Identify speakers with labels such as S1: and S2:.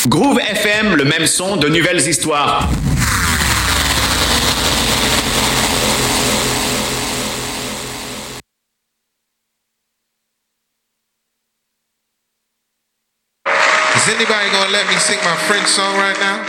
S1: Groove FM, le même son, de nouvelles histoires.
S2: Is anybody gonna let me sing my French song right now?